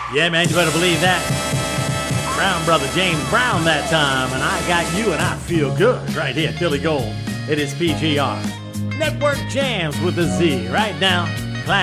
Yeah, man, you better believe that. Brown brother James Brown that time, and I got you and I feel good right here, Philly Gold. It is PGR. Network Jams with a Z right now.